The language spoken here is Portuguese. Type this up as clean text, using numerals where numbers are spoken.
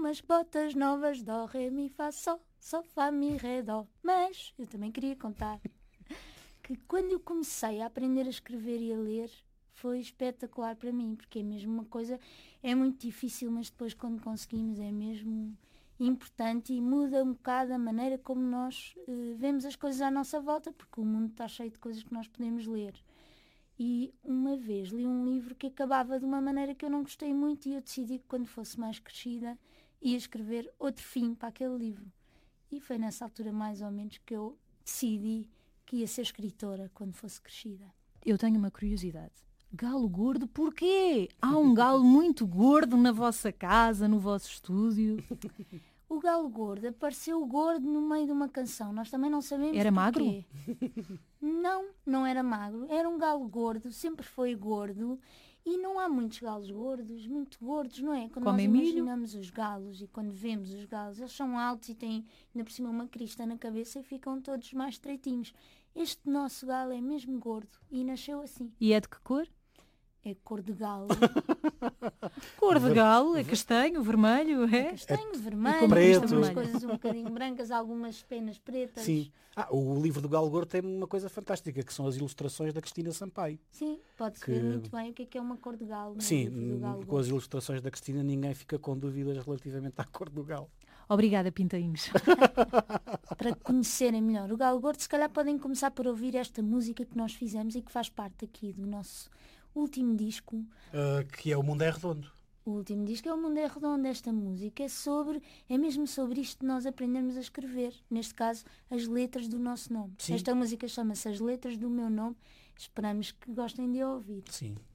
umas botas novas, dó, ré, mi, fá, sol, sol, fá, mi, ré, dó. Mas eu também queria contar que quando eu comecei a aprender a escrever e a ler, foi espetacular para mim, porque é mesmo uma coisa, é muito difícil, mas depois quando conseguimos é mesmo importante e muda um bocado a maneira como nós vemos as coisas à nossa volta, porque o mundo está cheio de coisas que nós podemos ler. E uma vez li um livro que acabava de uma maneira que eu não gostei muito e eu decidi que quando fosse mais crescida ia escrever outro fim para aquele livro. E foi nessa altura mais ou menos que eu decidi que ia ser escritora quando fosse crescida. Eu tenho uma curiosidade. Galo gordo, porquê? Há um galo muito gordo na vossa casa, no vosso estúdio. O galo gordo apareceu gordo no meio de uma canção. Nós também não sabemos Era magro? porquê. Não era magro. Era um galo gordo, sempre foi gordo. E não há muitos galos gordos, muito gordos, não é? Quando Comem nós milho? imaginamos os galos e quando vemos os galos, eles são altos e têm ainda por cima uma crista na cabeça e ficam todos mais estreitinhos. Este nosso galo é mesmo gordo e nasceu assim. E é de que cor? É cor de galo. Cor de galo, é castanho, vermelho, é? Castanho, E vermelho, como preto. algumas coisas um bocadinho brancas, algumas penas pretas. Sim. O livro do Galo Gordo tem uma coisa fantástica, que são as ilustrações da Cristina Sampaio. Sim, pode-se Que- ver muito bem o que é uma cor de galo. No Sim, livro do galo com as gordo. ilustrações da Cristina ninguém fica com dúvidas relativamente à cor do galo. Obrigada, Pintainhos. Para conhecerem melhor o galo gordo, se calhar podem começar por ouvir esta música que nós fizemos e que faz parte aqui do nosso último disco. Que é O Mundo é Redondo. O último disco é O Mundo é Redondo. Esta música é mesmo sobre isto de nós aprendermos a escrever. Neste caso, as letras do nosso nome. Sim. Esta música chama-se As Letras do Meu Nome. Esperamos que gostem de ouvir. Sim,